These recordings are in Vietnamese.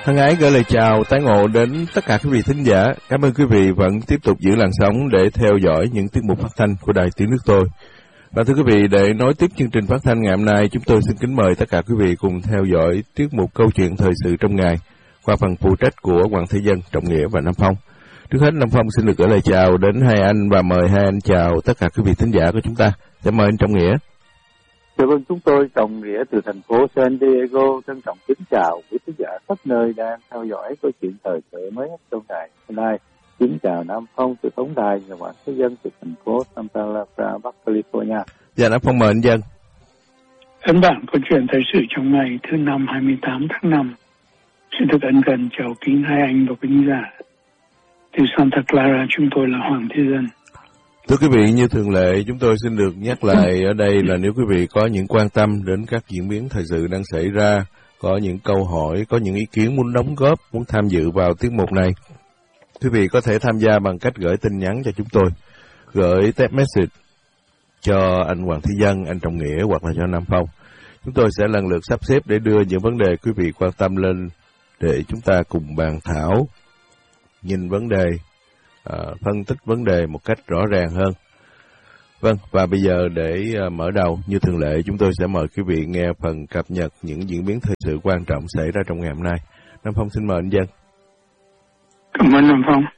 Thân ái gửi lời chào tái ngộ đến tất cả quý vị thính giả. Cảm ơn quý vị vẫn tiếp tục giữ làn sóng để theo dõi những tiết mục phát thanh của Đài Tiếng Nước Tôi. Và thưa quý vị, để nối tiếp chương trình phát thanh ngày hôm nay, chúng tôi xin kính mời tất cả quý vị cùng theo dõi tiết mục câu chuyện thời sự trong ngày qua phần phụ trách của Hoàng Thế Dân, Trọng Nghĩa và Nam Phong. Trước hết, Nam Phong xin được gửi lời chào đến hai anh và mời hai anh chào tất cả quý vị thính giả của chúng ta. Cảm ơn anh Trọng Nghĩa. Dạ vâng, chúng tôi Trọng Nghĩa từ thành phố San Diego trân trọng kính chào quý khán giả khắp nơi đang theo dõi câu chuyện thời sự mới nhất trong đài hôm nay. Kính chào Nam Phong từ Tổng đài và Hoàng Thế Dân từ thành phố Santa Barbara, Bắc California. Dạ, Nam Phong mời anh Dân. Ấn bản câu chuyện thời sự trong ngày thứ năm 28 tháng 5. Xin được ân cần chào kính hai anh và quý giả. Từ Santa Clara chúng tôi là Hoàng Thế Dân. Thưa quý vị, như thường lệ, chúng tôi xin được nhắc lại ở đây là nếu quý vị có những quan tâm đến các diễn biến thời sự đang xảy ra, có những câu hỏi, có những ý kiến muốn đóng góp, muốn tham dự vào tiết mục này, quý vị có thể tham gia bằng cách gửi tin nhắn cho chúng tôi, gửi text message cho anh Hoàng Thế Dân, anh Trọng Nghĩa hoặc là cho Nam Phong. Chúng tôi sẽ lần lượt sắp xếp để đưa những vấn đề quý vị quan tâm lên để chúng ta cùng bàn thảo, nhìn vấn đề, phân tích vấn đề một cách rõ ràng hơn. Vâng, và bây giờ để mở đầu, như thường lệ, chúng tôi sẽ mời quý vị nghe phần cập nhật những diễn biến thời sự quan trọng xảy ra trong ngày hôm nay. Nam Phong xin mời anh Dân. Cảm ơn Nam Phong.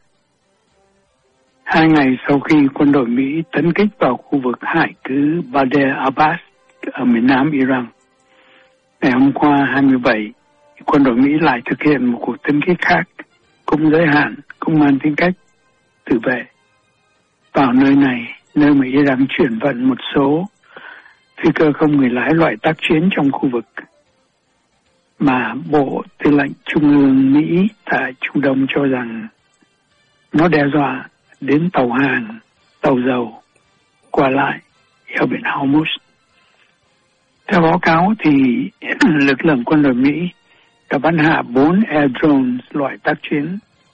2 ngày sau khi quân đội Mỹ tấn kích vào khu vực hải cứ Badr Abbas ở miền nam Iran, ngày hôm qua 27, quân đội Mỹ lại thực hiện một cuộc tấn kích khác, cũng giới hạn, cũng mang tính cách tự vệ vào nơi này, nơi mà Iran chuyển vận một số phi cơ không người lái loại tác chiến trong khu vực mà Bộ Tư lệnh Trung ương Mỹ tại Trung Đông cho rằng nó đe dọa đến tàu hàng, tàu dầu qua lại eo biển Hormuz. Theo báo cáo thì lực lượng quân đội Mỹ đã bắn hạ 4 air drones loại tác chiến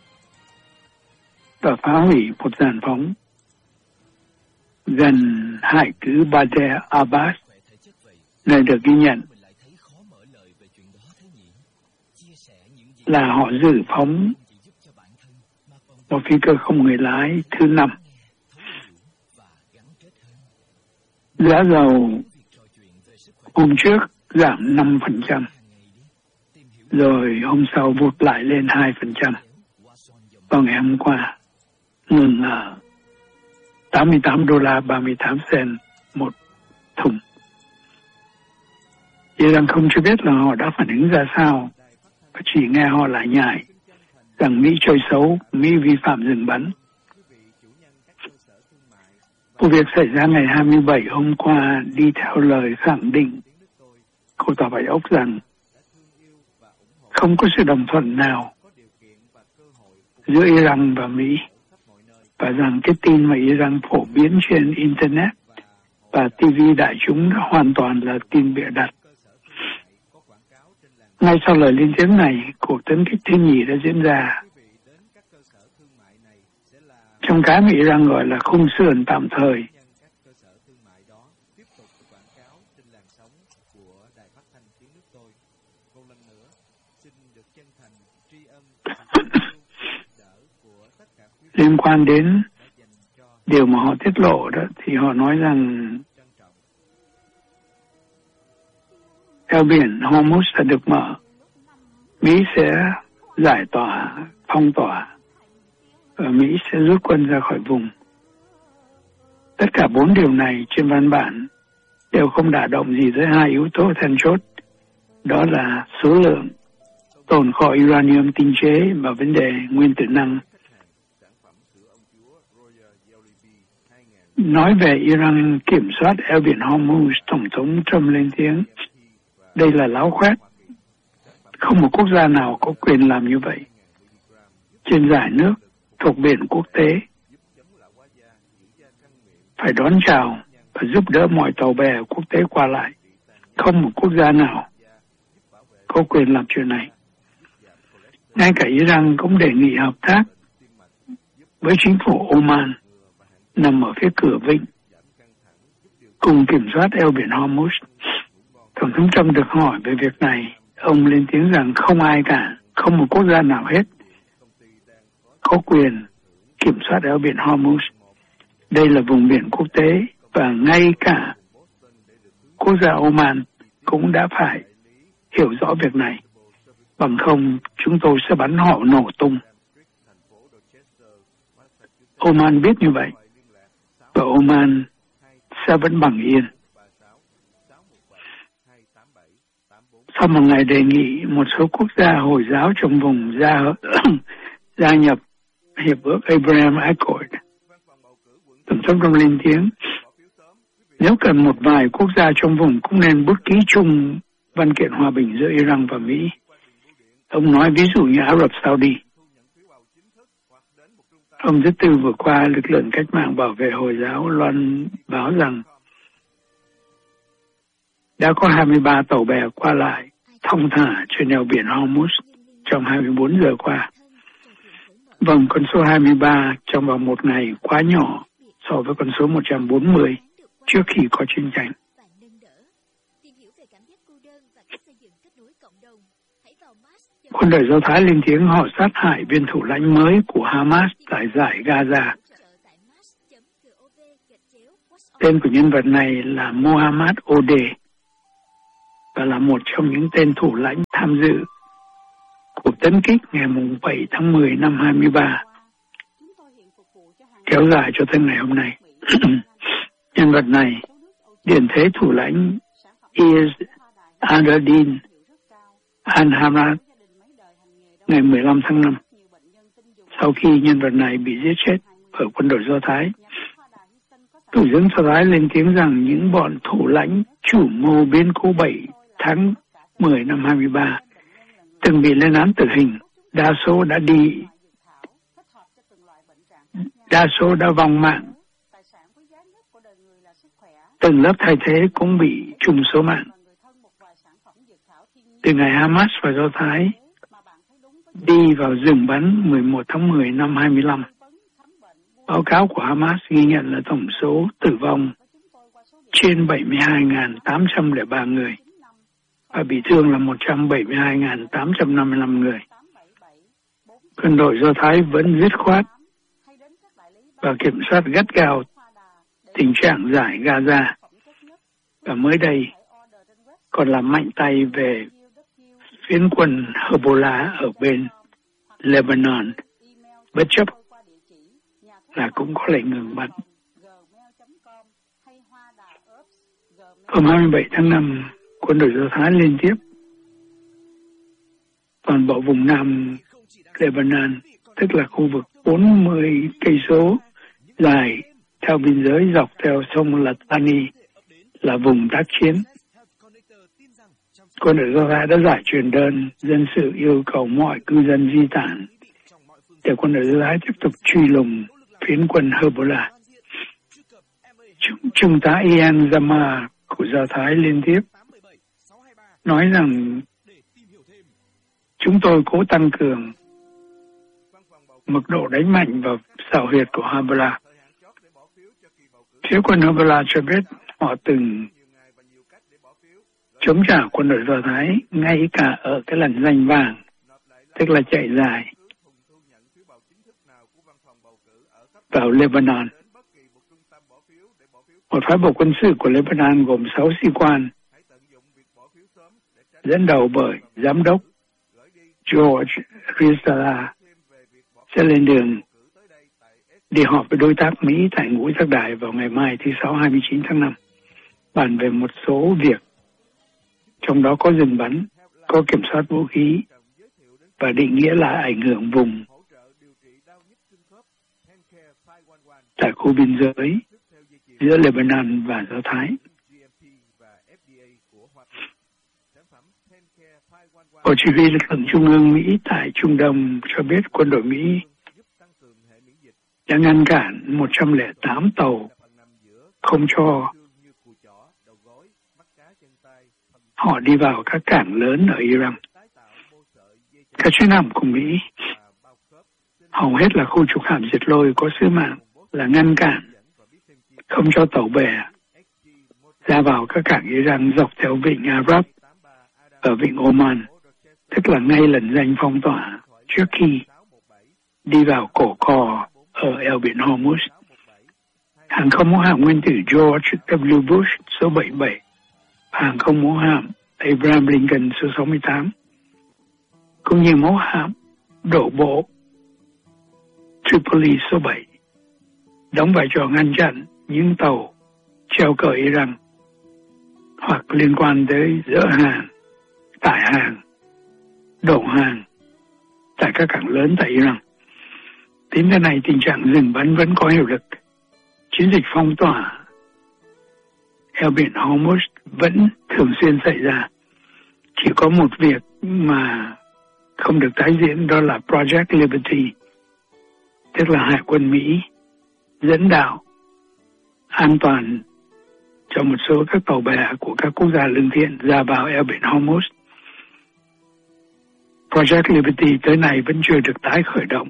và phá hủy một dàn phóng gần hải cứ Badr Abbas, nơi được ghi nhận là họ dự phóng một phi cơ không người lái thứ 5. Giá dầu hôm trước giảm 5%, rồi hôm sau vụt lại lên 2%. Vào ngày hôm qua, ngừng ở $88.38 một thùng. Iran không cho biết là họ đã phản ứng ra sao, và chỉ nghe họ lại nhại rằng Mỹ chơi xấu, Mỹ vi phạm dừng bắn. Vụ việc xảy ra ngày 27 hôm qua đi theo lời khẳng định của Tòa Bạch Ốc rằng không có sự đồng thuận nào giữa Iran và Mỹ, và rằng cái tin mà Iran phổ biến trên Internet và TV đại chúng đã hoàn toàn là tin bịa đặt. Ngay sau lời lên tiếng này, cuộc tấn kích thứ nhì đã diễn ra trong cái mà Iran gọi là khung sườn tạm thời. Liên quan đến điều mà họ tiết lộ đó, thì họ nói rằng eo biển Hormuz đã được mở, Mỹ sẽ giải tỏa, phong tỏa, và Mỹ sẽ rút quân ra khỏi vùng. Tất cả 4 điều này trên văn bản đều không đả động gì tới 2 yếu tố then chốt, đó là số lượng tồn kho uranium tinh chế và vấn đề nguyên tử năng. Nói về Iran kiểm soát eo biển Hormuz, Tổng thống Trump lên tiếng, đây là láo khoét. Không một quốc gia nào có quyền làm như vậy. Trên dải nước thuộc biển quốc tế, phải đón chào và giúp đỡ mọi tàu bè quốc tế qua lại. Không một quốc gia nào có quyền làm chuyện này. Ngay cả Iran cũng đề nghị hợp tác với chính phủ Oman nằm ở phía cửa vịnh cùng kiểm soát eo biển Hormuz. Tổng thống Trump được hỏi về việc này, ông lên tiếng rằng không ai cả, không một quốc gia nào hết có quyền kiểm soát eo biển Hormuz. Đây là vùng biển quốc tế và ngay cả quốc gia Oman cũng đã phải hiểu rõ việc này. Bằng không, chúng tôi sẽ bắn họ nổ tung. Oman biết như vậy, và Oman sẽ vẫn bằng yên. Sau một ngày đề nghị, một số quốc gia Hồi giáo trong vùng gia nhập Hiệp ước Abraham Accord, Tổng thống Trump lên tiếng, nếu cần một vài quốc gia trong vùng cũng nên bút ký chung văn kiện hòa bình giữa Iran và Mỹ. Ông nói ví dụ như Ả Rập Saudi. Hôm thứ Tư vừa qua, lực lượng cách mạng bảo vệ Hồi giáo loan báo rằng đã có 23 tàu bè qua lại thong thả trên eo biển Hormuz trong 24 giờ qua. Vâng, con số 23 trong vòng một ngày quá nhỏ so với con số 140 trước khi có chiến tranh. Quân đội Do Thái lên tiếng họ sát hại viên thủ lãnh mới của Hamas tại dải Gaza. Tên của nhân vật này là Mohammad Odeh và là một trong những tên thủ lãnh tham dự cuộc tấn kích ngày 7 tháng 10 năm 23, kéo dài cho tới ngày hôm nay. Nhân vật này, điển thế thủ lãnh Is Adadin Al-Hamad, ngày 15 tháng 5. Sau khi nhân vật này bị giết chết bởi quân đội Do Thái, Thủ tướng Do Thái lên tiếng rằng những bọn thủ lãnh chủ mưu biến cố 7 tháng 10 năm 23 từng bị lên án tử hình, đa số đã vong mạng. Từng lớp thay thế cũng bị trùng số mạng. Từ ngày Hamas và Do Thái đi vào rừng bắn 11 tháng 10 năm 25, báo cáo của Hamas ghi nhận là tổng số tử vong trên 72.803 người và bị thương là 172.855 người. Quân đội Do Thái vẫn dứt khoát và kiểm soát gắt gao tình trạng giải Gaza, và mới đây còn làm mạnh tay về phiến quân Hezbollah ở bên Lebanon, bất chấp là cũng có lệnh ngừng bắn. Hôm 27 tháng 5, quân đội Do Thái liên tiếp toàn bộ vùng Nam Lebanon, tức là khu vực 40 cây số dài theo biên giới dọc theo sông Litani, là vùng tác chiến. Quân đội Do Thái đã giải truyền đơn dân sự yêu cầu mọi cư dân di tản để quân đội Do Thái tiếp tục truy lùng phiến quân Hezbollah. Trung tá Ian Zama của Do Thái liên tiếp nói rằng chúng tôi cố tăng cường mức độ đánh mạnh vào xào huyệt của Hezbollah. Phía quân Hezbollah cho biết họ từng chống trả quân đội Do Thái ngay cả ở cái lằn ranh vàng, tức là chạy dài vào Lebanon. Một phái bộ quân sự của Lebanon gồm 6 sĩ quan, dẫn đầu bởi giám đốc George Rizala, sẽ lên đường đi họp với đối tác Mỹ tại Ngũ Giác Đài vào ngày mai thứ Sáu 29 tháng 5, bàn về một số việc, trong đó có dừng bắn, có kiểm soát vũ khí và định nghĩa lại ảnh hưởng vùng tại khu biên giới giữa Lebanon và Do Thái. Bộ chỉ huy lực lượng trung ương Mỹ tại Trung Đông cho biết quân đội Mỹ đã ngăn cản 108 tàu không cho họ đi vào các cảng lớn ở Iran. Các chuyến hạm của Mỹ hầu hết là khu trục hạm diệt lôi có sứ mạng là ngăn cản, không cho tàu bè ra vào các cảng Iran dọc theo vịnh Arab ở vịnh Oman tức là ngay lệnh danh phong tỏa trước khi đi vào cổ cò ở eo biển Hormuz. Hàng không mẫu hạm nguyên tử George W. Bush số 77, hàng không mẫu hạm Abraham Lincoln số 68, cũng như mẫu hạm đổ bộ Tripoli số 7, đóng vai trò ngăn chặn những tàu treo cờ Iran hoặc liên quan tới dỡ hàng, tải hàng, đổ hàng tại các cảng lớn tại Iran. Đến giờ này tình trạng dừng bắn vẫn có hiệu lực. Chiến dịch phong tỏa eo biển Hormuz vẫn thường xuyên xảy ra. Chỉ có một việc mà không được tái diễn, đó là Project Liberty, tức là Hải quân Mỹ dẫn đạo an toàn cho một số các tàu bè của các quốc gia lương thiện ra vào eo biển Hormuz. Project Liberty tới nay vẫn chưa được tái khởi động.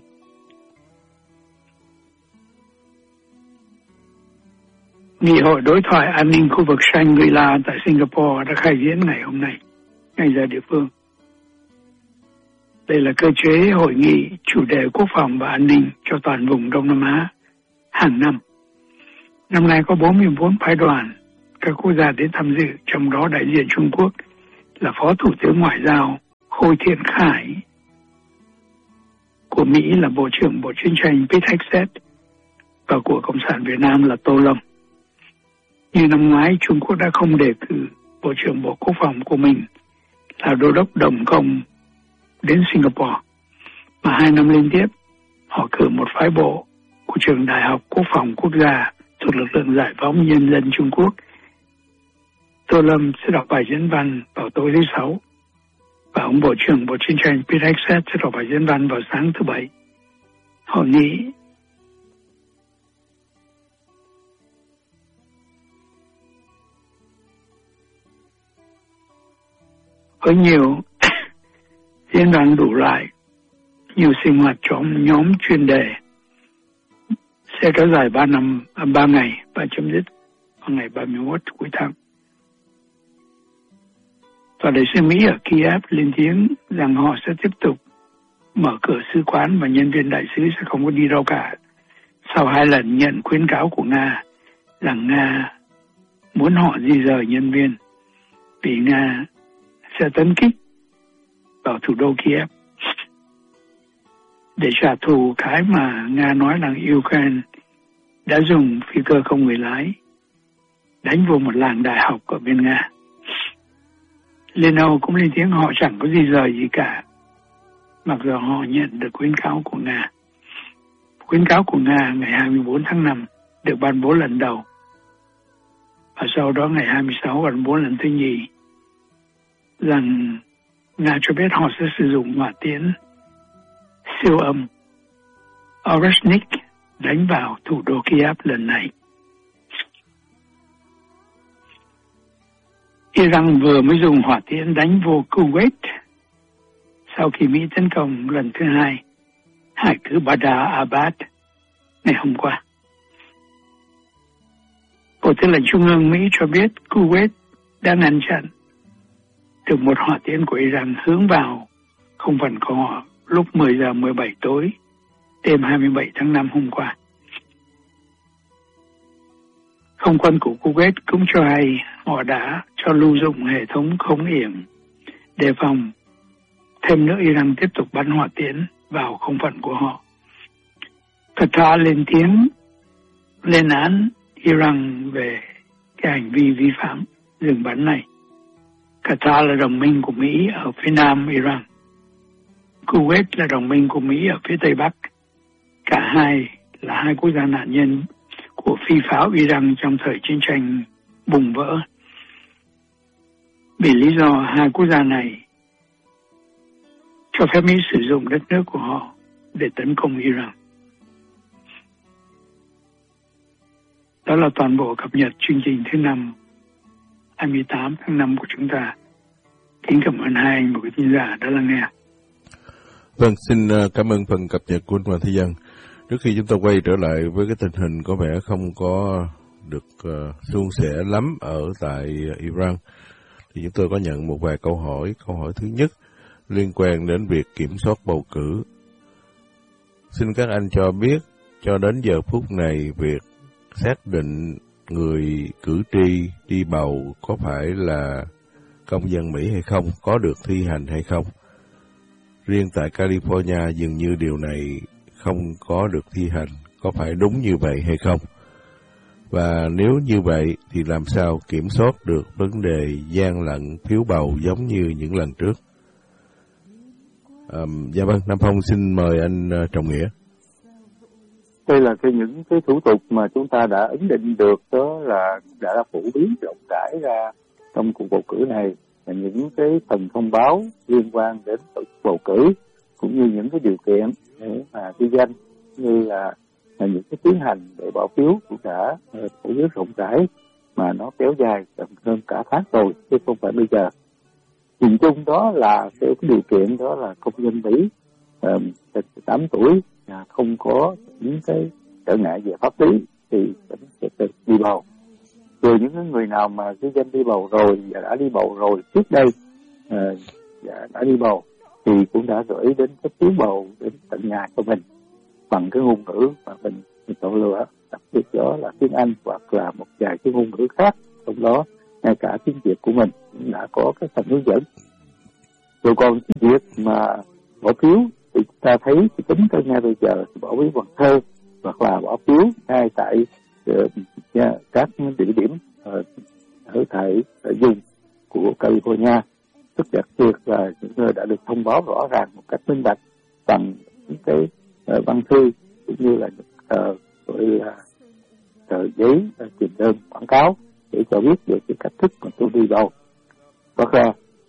Nghị hội đối thoại an ninh khu vực Shangri-La tại Singapore đã khai diễn ngày hôm nay, ngay giờ địa phương. Đây là cơ chế hội nghị chủ đề quốc phòng và an ninh cho toàn vùng Đông Nam Á hàng năm. Năm nay có 44 phái đoàn các quốc gia đến tham dự, trong đó đại diện Trung Quốc là Phó Thủ tướng Ngoại giao Khôi Thiện Khải, của Mỹ là Bộ trưởng Bộ Chiến tranh Pete Hegseth và của Cộng sản Việt Nam là Tô Lâm. Như năm ngoái, Trung Quốc đã không đề cử Bộ trưởng Bộ Quốc phòng của mình là Đô đốc Đồng Công đến Singapore, mà 2 năm liên tiếp họ cử một phái bộ của Trường Đại học Quốc phòng Quốc gia thuộc lực lượng Giải phóng Nhân dân Trung Quốc. Tô Lâm sẽ đọc bài diễn văn vào tối thứ Sáu, và ông Bộ trưởng Bộ Chiến tranh Pete Hegseth sẽ đọc bài diễn văn vào sáng thứ Bảy. Hội nghị với nhiều diễn đàn đủ loại, nhiều sinh hoạt trong nhóm chuyên đề sẽ kéo dài 3 ngày và chấm dứt vào ngày 31 cuối tháng. Tòa đại sứ Mỹ ở Kiev lên tiếng rằng họ sẽ tiếp tục mở cửa sứ quán và nhân viên đại sứ sẽ không có đi đâu cả, sau 2 lần nhận khuyến cáo của Nga rằng Nga muốn họ di rời nhân viên vì Nga sẽ tấn kích vào thủ đô Kiev để trả thù cái mà Nga nói rằng Ukraine đã dùng phi cơ không người lái đánh vô một làng đại học ở bên Nga. Liên Âu cũng lên tiếng họ chẳng có di rời gì cả, mặc dù họ nhận được khuyến cáo của Nga. Khuyến cáo của Nga ngày 24 tháng 5 được ban bố lần đầu, và sau đó ngày 26 ban bố lần thứ nhì, rằng Nga cho biết họ sẽ sử dụng hỏa tiễn siêu âm Oreshnik đánh vào thủ đô Kiev lần này. Iran vừa mới dùng hỏa tiễn đánh vô Kuwait sau khi Mỹ tấn công lần thứ 2 hải cứ Badr Abbas ngày hôm qua. Bộ Tư lệnh Trung ương Mỹ cho biết Kuwait đã ngăn chặn được một hỏa tiễn của Iran hướng vào không phận của họ lúc 10 giờ 17 tối đêm 27 tháng 5 hôm qua. Không quân của Kuwait cũng cho hay họ đã cho lưu dụng hệ thống không yểm đề phòng thêm nữa Iran tiếp tục bắn hỏa tiễn vào không phận của họ. Qatar lên tiếng lên án Iran về cái hành vi vi phạm dừng bắn này. Qatar là đồng minh của Mỹ ở phía nam Iran. Kuwait là đồng minh của Mỹ ở phía tây bắc. Cả hai là 2 quốc gia nạn nhân của phi pháo Iran trong thời chiến tranh bùng vỡ. Vì lý do 2 quốc gia này cho phép Mỹ sử dụng đất nước của họ để tấn công Iran. Đó là toàn bộ cập nhật chương trình thứ 5, 28 tháng 5 của chúng ta. Kính cảm ơn hai anh và quý khán giả đã lắng nghe. Vâng, xin cảm ơn phần cập nhật của anh Hoàng Thế Dân. Trước khi chúng ta quay trở lại với cái tình hình có vẻ không có được suôn sẻ lắm ở tại Iran, thì chúng tôi có nhận một vài câu hỏi. Câu hỏi thứ nhất liên quan đến việc kiểm soát bầu cử. Xin các anh cho biết, cho đến giờ phút này, việc xác định người cử tri đi bầu có phải là công dân Mỹ hay không, có được thi hành hay không. Riêng tại California dường như điều này không có được thi hành, có phải đúng như vậy hay không? Và nếu như vậy thì làm sao kiểm soát được vấn đề gian lận phiếu bầu giống như những lần trước? Dạ vâng, Nam Phong xin mời anh Trọng Nghĩa. Đây là những cái thủ tục mà chúng ta đã ấn định được, đó là đã phổ biến rộng rãi ra trong cuộc bầu cử này, là những cái phần thông báo liên quan đến tổ chức bầu cử cũng như những cái điều kiện để mà ghi danh, như là những cái tiến hành để bỏ phiếu cũng đã phổ biến rộng rãi, mà nó kéo dài hơn cả tháng rồi chứ không phải bây giờ. Nhìn chung đó là theo cái điều kiện đó là công dân Mỹ 18 tuổi không có những cái trở ngại về pháp lý thì sẽ được đi bầu. Rồi những người nào mà ghi danh đi bầu rồi và đã đi bầu rồi trước đây đã đi bầu thì cũng đã gửi đến cái phiếu bầu đến tận nhà của mình bằng cái ngôn ngữ mà mình chọn lựa, đặc biệt đó là tiếng Anh hoặc là một vài cái ngôn ngữ khác, trong đó ngay cả tiếng Việt của mình cũng đã có cái phần hướng dẫn. Rồi còn cái việc mà bỏ phiếu thì ta thấy cái tính tới ngay bây giờ thì bỏ phiếu bằng thơ hoặc là bỏ phiếu ngay tại các địa điểm ở tại vùng của California, rất đặc biệt là những nơi đã được thông báo rõ ràng một cách minh bạch bằng những cái văn thư cũng như là gọi là tờ giấy truyền đơn quảng cáo để cho biết được cái cách thức mà tôi đi bầu. Hoặc là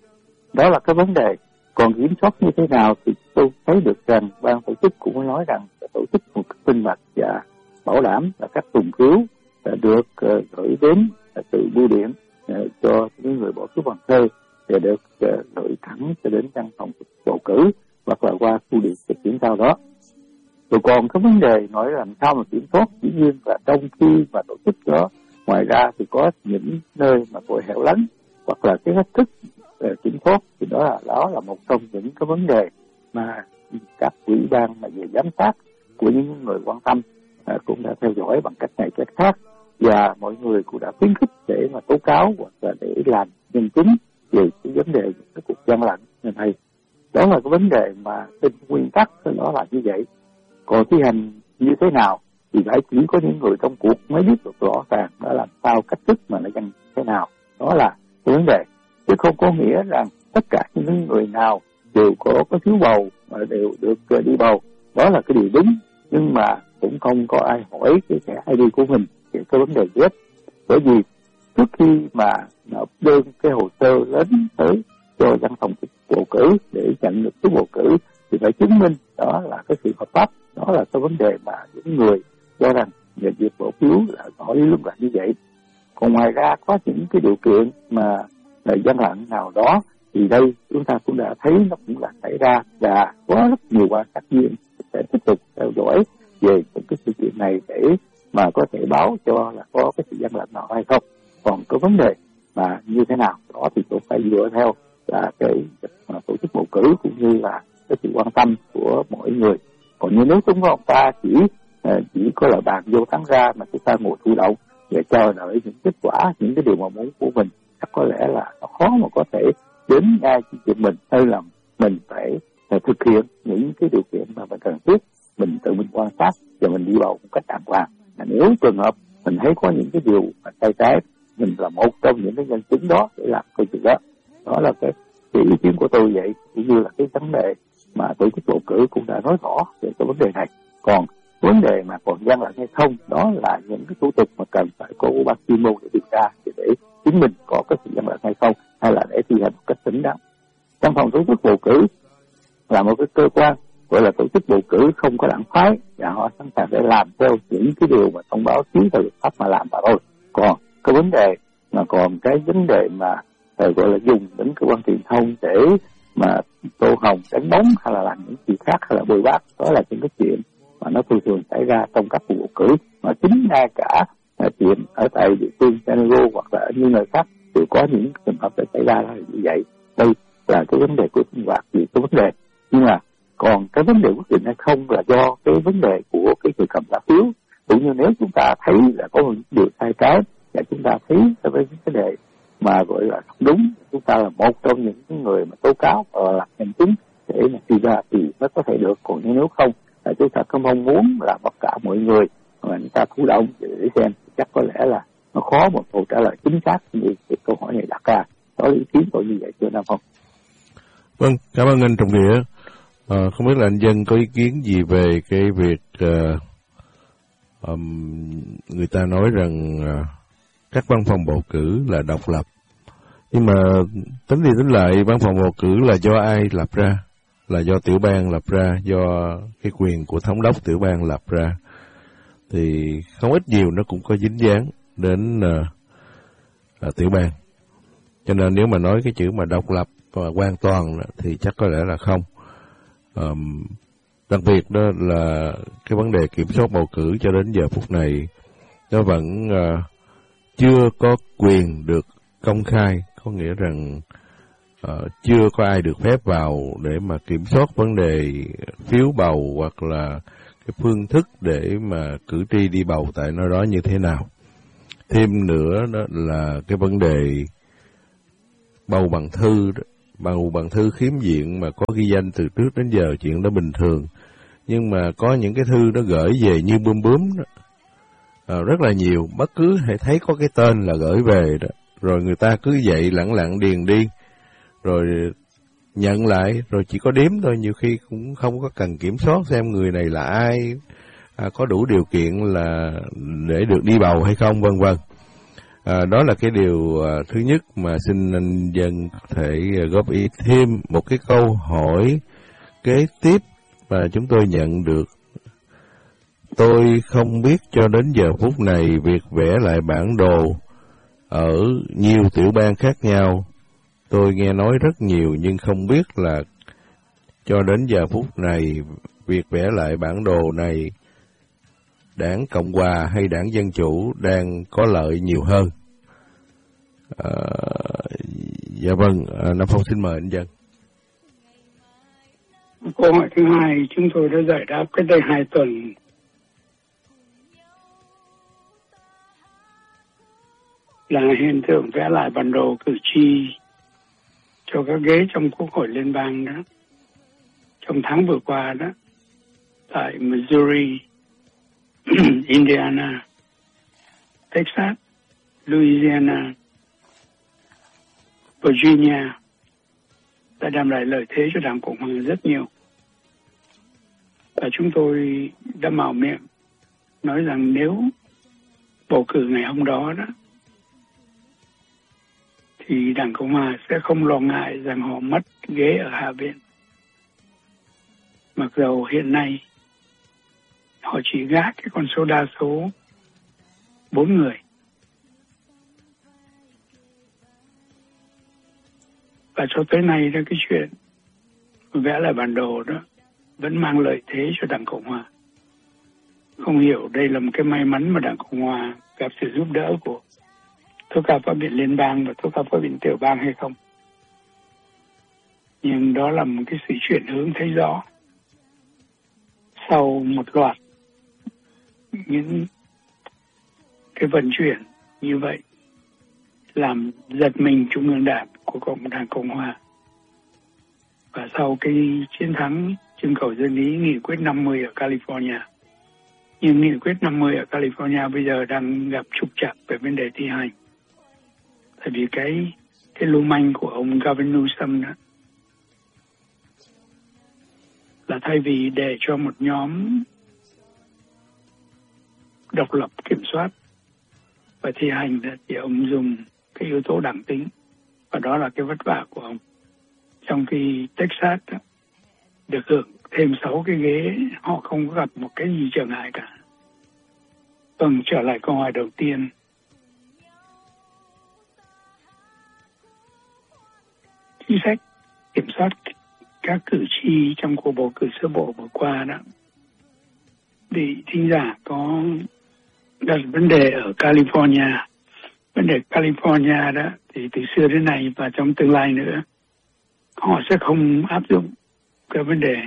đó là cái vấn đề. Còn kiểm soát như thế nào thì tôi thấy được rằng ban tổ chức cũng nói rằng sẽ tổ chức một cách minh bạch và bảo đảm là các thùng phiếu được gửi đến từ bưu điện cho những người bỏ phiếu bằng thơ để được gửi thẳng cho đến văn phòng bầu cử hoặc là qua bưu điện để chuyển giao đó. Rồi còn cái vấn đề nói làm sao mà kiểm soát, dĩ nhiên là trong khi mà tổ chức đó, ngoài ra thì có những nơi mà tội hẻo lánh hoặc là cái cách thức kiểm soát thì đó là một trong những cái vấn đề mà các ủy ban mà về giám sát của những người quan tâm cũng đã theo dõi bằng cách này cách khác, và mọi người cũng đã khuyến khích để mà tố cáo hoặc là để làm nhân chứng về cái vấn đề cái cuộc gian lận này. Đó là cái vấn đề mà trên nguyên tắc đó là như vậy. Còn thi hành như thế nào thì phải chỉ có những người trong cuộc mới biết được rõ ràng đó làm sao cách thức mà nó dân thế nào. Đó là cái vấn đề, chứ không có nghĩa rằng tất cả những người nào đều có cái phiếu bầu mà đều được đi bầu. Đó là cái điều đúng, nhưng mà cũng không có ai hỏi cái thẻ ID của mình về cái vấn đề gì hết. Bởi vì trước khi mà nộp đơn cái hồ sơ đến tới cho văn phòng bầu cử để nhận được phiếu bầu cử thì phải chứng minh đó là cái sự hợp pháp. Đó là cái vấn đề mà những người cho rằng về việc bỏ phiếu là hỏi lúc là như vậy. Còn ngoài ra có những cái điều kiện mà gian lận nào đó thì đây chúng ta cũng đã thấy nó cũng là xảy ra, và có rất nhiều quan sát viên sẽ tiếp tục theo dõi về những cái sự kiện này để mà có thể báo cho là có cái sự gian lận nào hay không. Còn cái vấn đề mà như thế nào đó thì tôi phải dựa theo là cái tổ chức bầu cử cũng như là cái sự quan tâm của mọi người. Còn nếu chúng ta chỉ có là bàn vô thắng ra mà chúng ta ngồi thụ động để chờ đợi những kết quả, những cái điều mà muốn của mình, chắc có lẽ là nó khó mà có thể đến ngay chuyện mình, hay là mình phải thực hiện những cái điều kiện mà mình cần thiết, mình tự mình quan sát và mình đi bầu một cách đàng hoàng. Nếu trường hợp mình thấy có những cái điều mà sai trái, mình là một trong những cái nhân chứng đó để làm câu chuyện đó. Đó là cái ý kiến của tôi vậy, cũng như là cái vấn đề mà tổ chức bầu cử cũng đã nói rõ về cái vấn đề này. Còn vấn đề mà còn gian lận hay không, đó là những cái thủ tục mà cần phải có ban chuyên môn để điều tra để chứng minh có cái sự gian lận hay không, hay là để thi hành một cách chính đáng. Văn phòng tổ chức bầu cử là một cái cơ quan gọi là tổ chức bầu cử không có đảng phái, và họ sẵn sàng để làm theo những cái điều mà thông báo ký theo luật pháp mà làm mà thôi. Còn cái vấn đề mà còn cái vấn đề mà gọi là dùng những cơ quan truyền thông để mà tô hồng đánh bóng hay là làm những chuyện khác hay là bôi bác, đó là những cái chuyện mà nó thường xảy ra trong các cuộc bầu cử, mà chính ngay cả chuyện ở tại địa phương San Diego hoặc là ở những nơi khác đều có những trường hợp xảy ra là như vậy. Đây là cái vấn đề của sinh hoạt gì cái vấn đề, nhưng mà còn cái vấn đề quyết định hay không là do cái vấn đề của cái người cầm lá phiếu. Cũng như nếu chúng ta thấy là có một điều sai trái và chúng ta thấy cái vấn đề mà gọi là không đúng, chúng ta là một trong những người mà tố cáo và làm hành chính để mà đi ra thì mới có thể được. Còn nếu không là chúng ta không mong muốn là tất cả mọi người mà chúng ta thụ động để xem, chắc có lẽ là nó khó một câu trả lời chính xác như cái câu hỏi này đặt ra. Đó là ý kiến của như vậy chưa Nam Phong? Vâng, cảm ơn anh Trọng Nghĩa. Không biết là anh Dân có ý kiến gì về cái việc người ta nói rằng các văn phòng bầu cử là độc lập, nhưng mà tính đi tính lại văn phòng bầu cử là do ai lập ra? Là do tiểu bang lập ra, do cái quyền của thống đốc tiểu bang lập ra, thì không ít nhiều nó cũng có dính dáng đến tiểu bang. Cho nên nếu mà nói cái chữ mà độc lập và hoàn toàn thì chắc có lẽ là không. Đặc biệt đó là cái vấn đề kiểm soát bầu cử cho đến giờ phút này nó vẫn chưa có quyền được công khai, có nghĩa rằng chưa có ai được phép vào để mà kiểm soát vấn đề phiếu bầu hoặc là cái phương thức để mà cử tri đi bầu tại nơi đó như thế nào. Thêm nữa đó là cái vấn đề bầu bằng thư khiếm diện mà có ghi danh từ trước đến giờ, chuyện đó bình thường. Nhưng mà có những cái thư nó gửi về như bướm đó, rất là nhiều, bất cứ hãy thấy có cái tên là gửi về đó, rồi người ta cứ vậy lẳng lặng điền đi, rồi nhận lại, rồi chỉ có đếm thôi, nhiều khi cũng không có cần kiểm soát xem người này là ai, có đủ điều kiện là để được đi bầu hay không, vân vân. Đó là cái điều thứ nhất mà xin anh Dân có thể góp ý thêm. Một cái câu hỏi kế tiếp mà chúng tôi nhận được: tôi không biết cho đến giờ phút này việc vẽ lại bản đồ ở nhiều tiểu bang khác nhau. Tôi nghe nói rất nhiều nhưng không biết là cho đến giờ phút này việc vẽ lại bản đồ này đảng Cộng Hòa hay đảng Dân Chủ đang có lợi nhiều hơn. Dạ vâng, Nam Phong xin mời anh Dân. Câu hỏi thứ hai chúng tôi đã giải đáp cách đây 2 tuần. Là hiện tượng vẽ lại bản đồ cử tri cho các ghế trong Quốc hội Liên bang đó. Trong tháng vừa qua đó, tại Missouri, Indiana, Texas, Louisiana, Virginia đã đem lại lợi thế cho Đảng Cộng hòa rất nhiều. Và chúng tôi đã mạo miệng nói rằng nếu bầu cử ngày hôm đó đó thì Đảng Cộng hòa sẽ không lo ngại rằng họ mất ghế ở Hạ viện. Mặc dầu hiện nay họ chỉ gác cái con số đa số 4 người. Và cho tới nay đó, cái chuyện vẽ lại bản đồ đó vẫn mang lợi thế cho Đảng Cộng hòa. Không hiểu đây là một cái may mắn mà Đảng Cộng hòa gặp sự giúp đỡ của Tối cao pháp viện liên bang và Tối cao pháp viện tiểu bang hay không. Nhưng đó là một cái sự chuyển hướng thấy rõ. Sau một loạt những cái vận chuyển như vậy làm giật mình Trung ương Đảng của Cộng đảng Cộng hòa. Và sau cái chiến thắng trưng cầu dân ý nghị quyết 50 ở California. Nhưng nghị quyết 50 ở California bây giờ đang gặp trục trặc về vấn đề thi hành. Tại vì cái lưu manh của ông Gavin Newsom đó là thay vì để cho một nhóm độc lập kiểm soát và thi hành thì ông dùng cái yếu tố đảng tính, và đó là cái vất vả của ông. Trong khi Texas đó, được hưởng thêm 6 cái ghế, họ không có gặp một cái gì trở ngại cả. Vâng, trở lại câu hỏi đầu tiên. Chính sách kiểm soát các cử tri trong cuộc bầu cử sơ bộ vừa qua đó, vị thính giả có đặt vấn đề ở California. Vấn đề California đó thì từ xưa đến nay và trong tương lai nữa họ sẽ không áp dụng cái vấn đề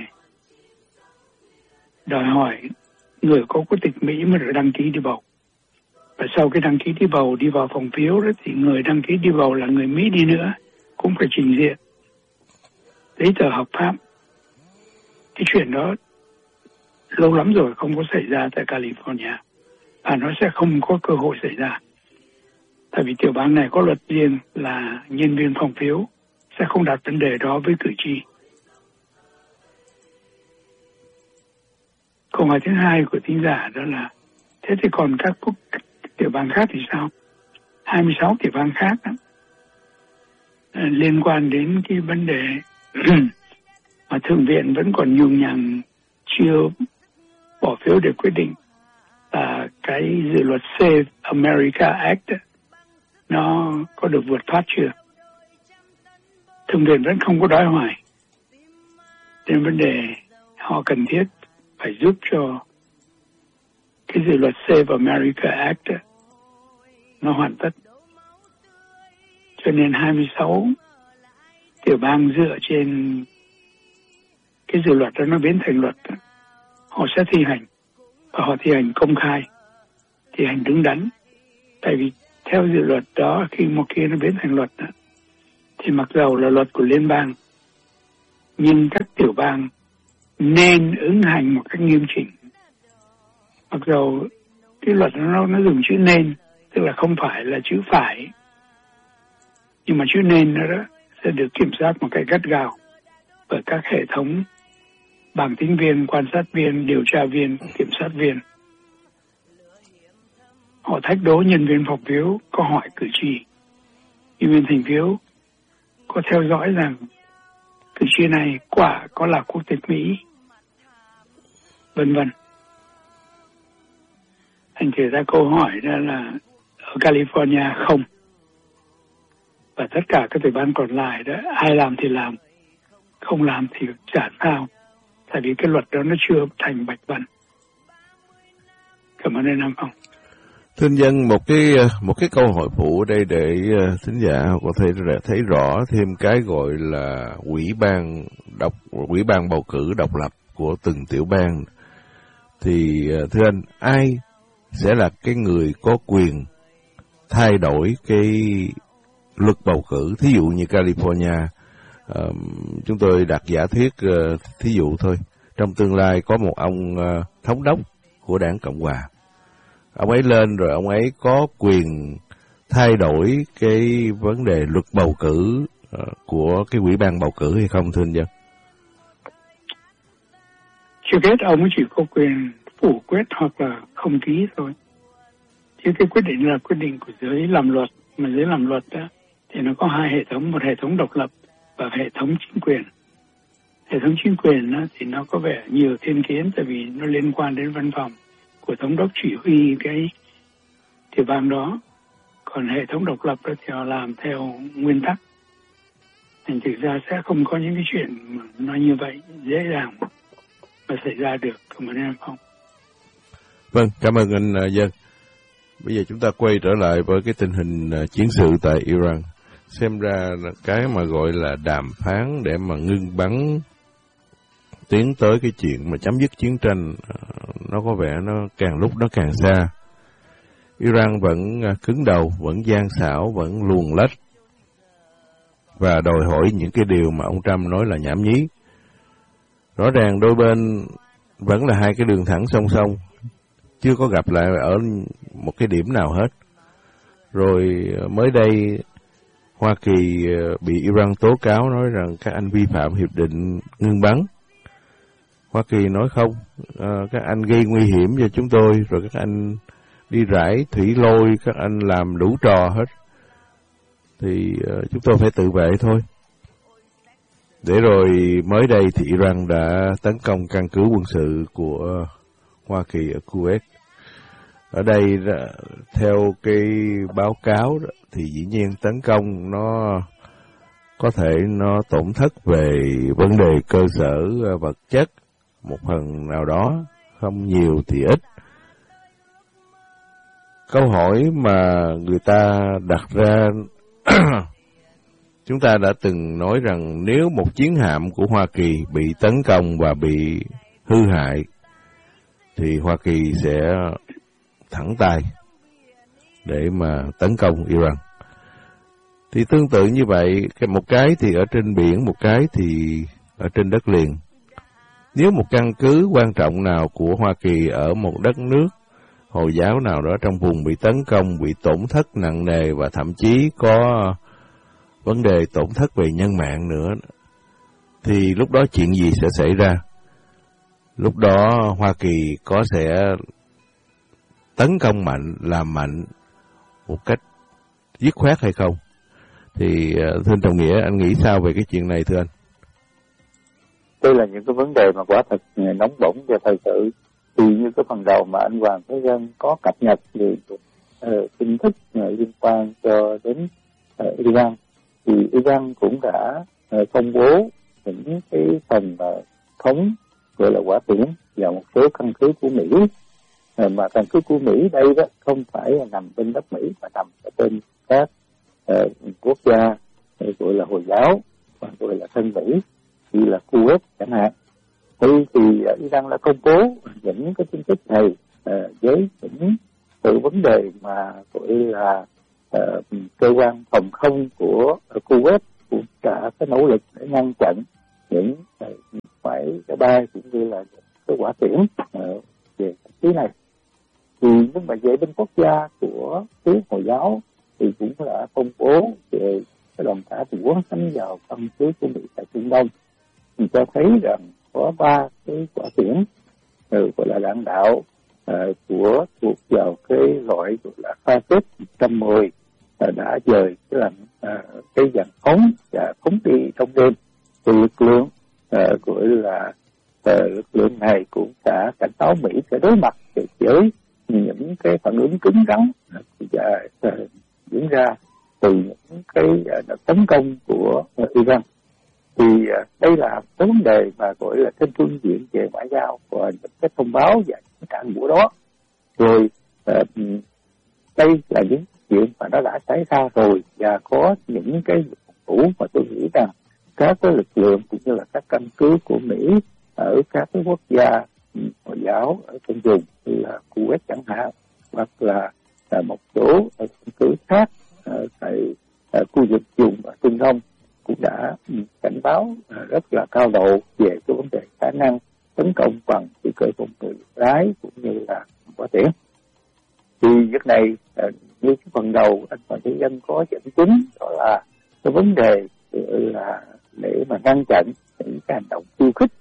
đòi hỏi người có quốc tịch Mỹ mới được đăng ký đi bầu. Và sau cái đăng ký đi vào phòng phiếu đó, thì người đăng ký đi bầu là người Mỹ đi nữa cũng phải trình diện giấy tờ hợp pháp. Cái chuyện đó lâu lắm rồi không có xảy ra tại California, và nó sẽ không có cơ hội xảy ra. Tại vì tiểu bang này có luật riêng là nhân viên phòng phiếu sẽ không đặt vấn đề đó với cử tri. Câu hỏi thứ hai của thính giả đó là thế thì còn các tiểu bang khác thì sao? 26 tiểu bang khác đó, liên quan đến cái vấn đề mà Thượng viện vẫn còn nhung nhằng chưa bỏ phiếu để quyết định là cái dự luật Save America Act nó có được vượt thoát chưa. Thượng viện vẫn không có đói hoài. Nên vấn đề họ cần thiết phải giúp cho cái dự luật Save America Act nó hoàn tất. Cho nên 26 tiểu bang dựa trên cái dự luật đó nó biến thành luật đó, họ sẽ thi hành, và họ thi hành công khai, thi hành đứng đắn. Tại vì theo dự luật đó, khi một khi nó biến thành luật đó, thì mặc dầu là luật của liên bang, nhưng các tiểu bang nên ứng hành một cách nghiêm chỉnh. Mặc dầu cái luật nó dùng chữ nên, tức là không phải là chữ phải, nhưng mà chữ nên đó sẽ được kiểm soát một cách gắt gao bởi các hệ thống bảng tính viên, quan sát viên, điều tra viên, kiểm soát viên. Họ thách đố nhân viên phòng phiếu có hỏi cử tri. Nhân viên thành phiếu có theo dõi rằng cử tri này quả có là quốc tịch Mỹ, vân vân. Thành thử ra câu hỏi đó là ở California không. Và tất cả các tiểu bang còn lại đó, ai làm thì làm, không làm thì chả sao. Tại vì cái luật đó nó chưa thành bạch văn. Cảm ơn anh Nam Phong. Thưa anh Dân, một cái câu hỏi phụ ở đây để thính giả có thể thấy rõ thêm cái gọi là ủy ban bầu cử độc lập của từng tiểu bang. Thì thưa anh, ai sẽ là cái người có quyền thay đổi cái luật bầu cử? Thí dụ như California, chúng tôi đặt giả thuyết thí dụ thôi, trong tương lai có một ông thống đốc của đảng Cộng hòa, ông ấy lên rồi ông ấy có quyền thay đổi cái vấn đề luật bầu cử của cái ủy ban bầu cử hay không, thưa anh Dân? Chưa hết, ông ấy chỉ có quyền phủ quyết hoặc là không ký thôi. Chứ cái quyết định là quyết định của giới làm luật, mà giới làm luật đó thì nó có hai hệ thống, một hệ thống độc lập và hệ thống chính quyền. Hệ thống chính quyền đó, thì nó có vẻ nhiều thiên kiến, tại vì nó liên quan đến văn phòng của thống đốc chỉ huy cái tiểu bang đó. Còn hệ thống độc lập đó thì họ làm theo nguyên tắc. Thành thực ra sẽ không có những cái chuyện mà nó như vậy dễ dàng mà xảy ra được. Cảm ơn em Phong. Vâng, cảm ơn anh Dân. Bây giờ chúng ta quay trở lại với cái tình hình chiến sự tại Iran. Xem ra cái mà gọi là đàm phán để mà ngưng bắn tiến tới cái chuyện mà chấm dứt chiến tranh, nó có vẻ nó càng lúc nó càng xa. Iran vẫn cứng đầu, vẫn gian xảo, vẫn luồn lách và đòi hỏi những cái điều mà ông Trump nói là nhảm nhí. Rõ ràng đôi bên vẫn là hai cái đường thẳng song song, chưa có gặp lại ở một cái điểm nào hết. Rồi mới đây Hoa Kỳ bị Iran tố cáo nói rằng các anh vi phạm hiệp định ngưng bắn. Hoa Kỳ nói không, các anh gây nguy hiểm cho chúng tôi, rồi các anh đi rải thủy lôi, các anh làm đủ trò hết. Thì chúng tôi phải tự vệ thôi. Để rồi mới đây thì Iran đã tấn công căn cứ quân sự của Hoa Kỳ ở Kuwait. Ở đây theo cái báo cáo đó, thì dĩ nhiên tấn công nó có thể nó tổn thất về vấn đề cơ sở vật chất một phần nào đó, không nhiều thì ít. Câu hỏi mà người ta đặt ra Chúng ta đã từng nói rằng nếu một chiến hạm của Hoa Kỳ bị tấn công và bị hư hại, thì Hoa Kỳ sẽ thẳng tay để mà tấn công Iran. Thì tương tự như vậy, một cái thì ở trên biển, một cái thì ở trên đất liền. Nếu một căn cứ quan trọng nào của Hoa Kỳ ở một đất nước Hồi giáo nào đó trong vùng bị tấn công, bị tổn thất nặng nề và thậm chí có vấn đề tổn thất về nhân mạng nữa, thì lúc đó chuyện gì sẽ xảy ra? Lúc đó Hoa Kỳ sẽ tấn công mạnh, làm mạnh một cách dứt khoát hay không? Thì thưa anh Trọng Nghĩa, anh nghĩ sao về cái chuyện này thưa anh? Đây là những cái vấn đề mà quả thật nóng bỏng và thời sự. Thì như cái phần đầu mà anh Hoàng Thế Dân có cập nhật về tin tức liên quan cho đến Iran, thì Iran cũng đã công bố những cái phần khống gọi là quả tiễn vào một số căn cứ của Mỹ, mà căn cứ của Mỹ đây đó không phải là nằm bên đất Mỹ mà nằm ở bên các quốc gia gọi là Hồi giáo và gọi là thân Mỹ, như là Kuwait chẳng hạn. Thì Iran đã công bố những cái tin tức này với những sự vấn đề mà gọi là cơ quan phòng không của Kuwait cũng đã có nỗ lực để ngăn chặn những phải bay cũng như là cái quả tiễn về cái này. Thì nhưng mà về bên quốc gia của phía Hồi giáo thì cũng đã công bố về cái đòn trả đũa đánh vào căn cứ của Mỹ tại Trung Đông, thì cho thấy rằng có 3 cái quả tiễn gọi là đạn đạo thuộc vào cái loại gọi là Fajet 110 đã dời cái dàn phóng và phóng đi trong đêm. Thì lực lượng gọi là lực lượng này cũng đã cảnh báo Mỹ sẽ đối mặt với những cái phản ứng cứng rắn và diễn ra từ những cái tấn công của Iran. Thì đây là cái vấn đề mà gọi là trên phương diện về ngoại giao và những cái thông báo và những trạng của đó. Rồi đây là những chuyện mà nó đã xảy ra rồi, và có những cái vụ mà tôi nghĩ rằng các cái lực lượng cũng như là các căn cứ của Mỹ ở các cái quốc gia Hồi giáo ở trong vùng như là Kuwait chẳng hạn, hoặc là một số căn cứ khác tại khu vực vùng ở Trung Đông cũng đã cảnh báo rất là cao độ về cái vấn đề khả năng tấn công bằng phi cơ không người lái cũng như là quả tiễn. Thì việc này như cái phần đầu anh Hoàng Thế Dân có dẫn chứng, đó là cái vấn đề là để mà ngăn chặn những cái hành động khiêu khích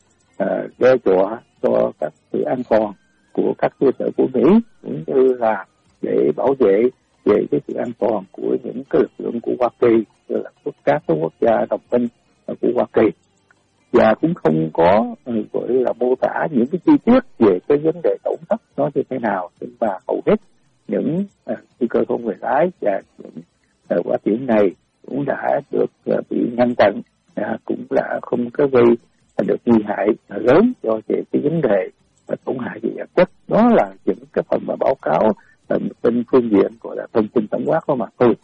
đe dọa cho các sự an toàn của các cơ sở của Mỹ, cũng như là để bảo vệ về cái sự an toàn của những cái lực lượng của Hoa Kỳ, như là các quốc gia đồng minh của Hoa Kỳ. Và cũng không có gọi là mô tả những cái chi tiết về cái vấn đề tổn thất nó như thế nào, nhưng mà hầu hết những phi cơ không người lái và những quả tiễn này cũng đã được bị ngăn chặn, cũng đã không có gây được nguy hại lớn cho về cái vấn đề tổn hại về vật chất. Đó là những cái phần mà báo cáo trên phương diện gọi là thông tin tổng quát của mặt tôi.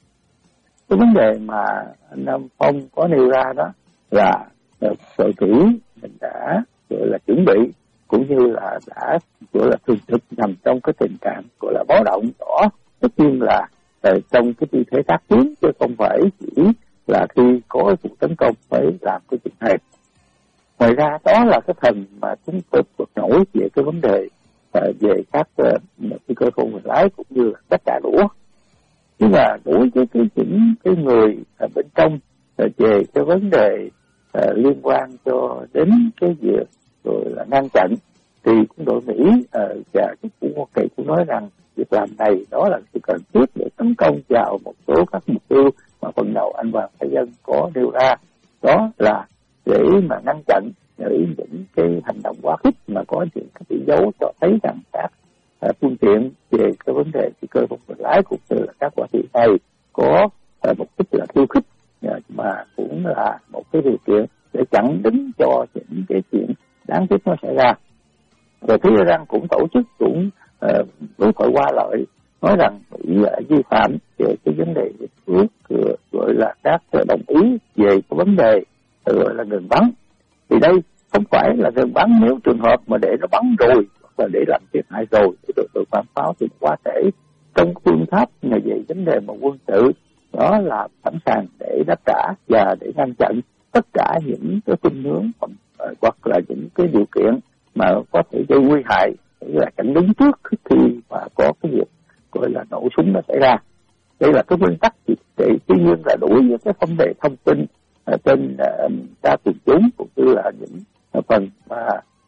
Cái vấn đề mà anh Nam Phong có nêu ra đó là đội tuyển mình đã gọi là chuẩn bị, cũng như là đã gọi là thường trực nằm trong cái tình trạng gọi là báo động đỏ, tất nhiên là trong cái tư thế tác chiến, chứ không phải chỉ là khi có vụ tấn công mới làm cái chuyện này. Ngoài ra đó là cái phần mà chúng tôi vượt nổi về cái vấn đề về các phi cơ không người lái cũng như là cách trả đũa. Nhưng mà đối với những cái người bên trong về cái vấn đề liên quan cho đến cái việc rồi là ngăn chặn, thì quân đội Mỹ và chính phủ Hoa Kỳ cũng nói rằng việc làm này đó là sự cần thiết để tấn công vào một số các mục tiêu mà phần đầu anh Hoàng Thế Dân có nêu ra, đó là để mà ngăn chặn những cái hành động quá khích mà có những cái chỉ dấu cho thấy rằng các phương tiện về cái vấn đề phi cơ không người lái cũng như là các quả tiễn này có mục đích là khiêu khích, mà cũng là một cái điều kiện để chặn đứng cho những cái chuyện đáng tiếc nó xảy ra. Rồi phía Iran cũng tổ chức cũng đối thoại qua lại nói rằng Mỹ vi phạm về cái vấn đề ước gọi là các đồng ý về cái vấn đề gọi là ngừng bắn. Thì đây không phải là ngừng bắn nếu trường hợp mà để nó bắn rồi hoặc là để làm thiệt hại rồi thì tội phạm pháo thì quá thể trong phương pháp này về vấn đề mà quân sự, đó là sẵn sàng để đáp trả và để ngăn chặn tất cả những cái khuynh hướng hoặc là những cái điều kiện mà có thể gây nguy hại, là cảnh đứng trước khi mà có cái việc gọi là nổ súng nó xảy ra. Đây là cái nguyên tắc để tuy nhiên là đối với cái vấn đề thông tin trên đa quần chúng cũng như là những phần mà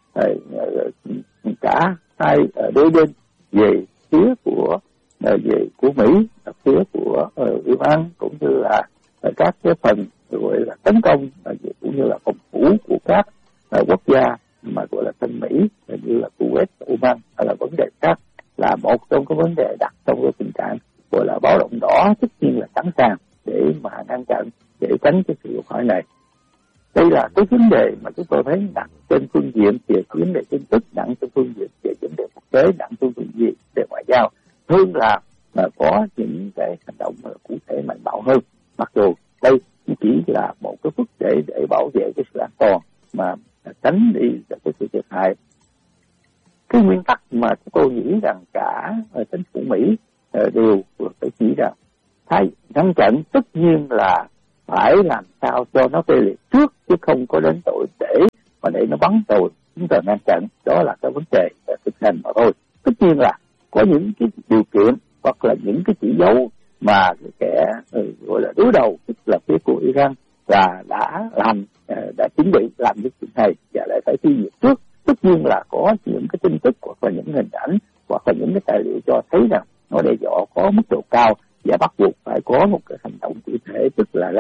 cả hai đối bên về phía của Mỹ, phía của Iran cũng như là các cái phần gọi là tấn công cũng như là phòng thủ của các quốc gia mà gọi là thân Mỹ như là Kuwait, Oman hay là vấn đề khác, là một trong cái vấn đề đặt trong cái tình trạng gọi là báo động đỏ, tất nhiên là sẵn sàng để mà ngăn chặn, để tránh cái sự hỏi này. Đây là cái vấn đề mà chúng tôi thấy đặt trên phương diện về vấn đề tin tức, đặt trên phương diện về vấn đề quốc tế, đặt trên phương diện về ngoại giao, hơn là có những cái hành động cụ thể mạnh bạo hơn. Mặc dù đây chỉ là một cái phức để bảo vệ cái sự an toàn mà tránh đi cái sự thiệt hại. Cái nguyên tắc mà chúng tôi nghĩ rằng cả chính phủ Mỹ đều phải chỉ rằng thay ngăn chặn tất nhiên là phải làm sao cho nó tê liệt trước, chứ không có đến tội để nó bắn rồi chúng ta ngăn chặn. Đó là cái vấn đề thực hành mà thôi. Tất nhiên là có những cái điều kiện hoặc là những cái chỉ dấu mà kẻ gọi là đối đầu, tức là phía của Iran và đã chuẩn bị làm những chuyện này và lại phải tiêu diệt trước. Tất nhiên là có những cái tin tức hoặc là những hình ảnh hoặc là những cái tài liệu cho thấy rằng nó đe dọa có mức độ cao và bắt buộc phải có một cái hành động cụ thể, tức là